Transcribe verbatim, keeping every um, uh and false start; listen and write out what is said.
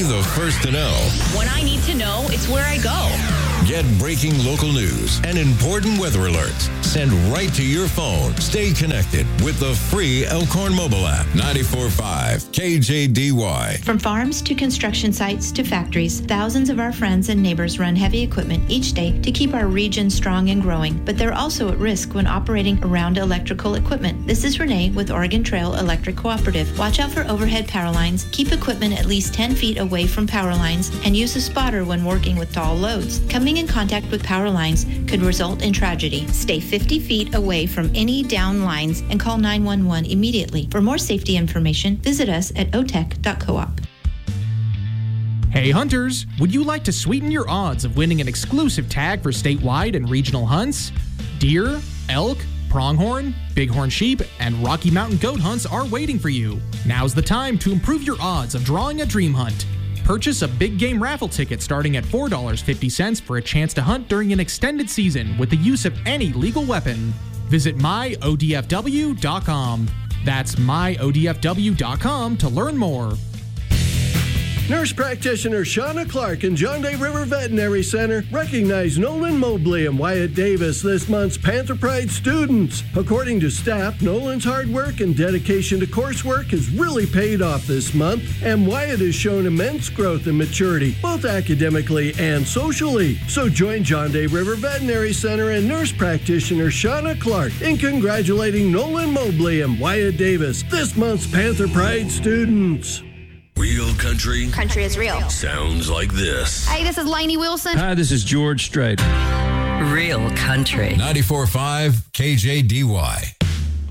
the first to know. When I need to know, it's where I go. Get breaking local news and important weather alerts sent right to your phone. Stay connected with the free Elkhorn mobile app. ninety-four point five K J D Y. From farms to construction sites to factories, thousands of our friends and neighbors run heavy equipment each day to keep our region strong and growing, but they're also at risk when operating around electrical equipment. This is Renee with Oregon Trail Electric Cooperative. Watch out for overhead power lines, keep equipment at least ten feet away from power lines, and use a spotter when working with tall loads. Coming in contact with power lines could result in tragedy. Stay fifty feet away from any down lines and call nine one one immediately. For more safety information, visit us at o tech dot coop. Hey hunters, would you like to sweeten your odds of winning an exclusive tag for statewide and regional hunts? Deer, elk, pronghorn, bighorn sheep, and Rocky Mountain goat hunts are waiting for you. Now's the time to improve your odds of drawing a dream hunt. Purchase a big game raffle ticket starting at four dollars and fifty cents for a chance to hunt during an extended season with the use of any legal weapon. Visit my o d f w dot com. That's my o d f w dot com to learn more. Nurse practitioner Shauna Clark and John Day River Veterinary Center recognize Nolan Mobley and Wyatt Davis, this month's Panther Pride students. According to staff, Nolan's hard work and dedication to coursework has really paid off this month, and Wyatt has shown immense growth and maturity, both academically and socially. So join John Day River Veterinary Center and nurse practitioner Shauna Clark in congratulating Nolan Mobley and Wyatt Davis, this month's Panther Pride students. Real country. Country is real. Sounds like this. Hey, this is Lainey Wilson. Hi, this is George Strait. Real country. ninety-four point five K J D Y.